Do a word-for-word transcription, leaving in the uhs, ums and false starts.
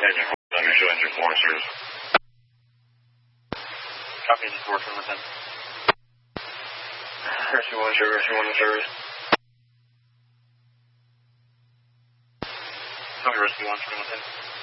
Engine four, let me show engine four in service. Copy engine four, twenty-one ten. Rescue one, service, rescue one in service. Copy rescue one, twenty-one ten.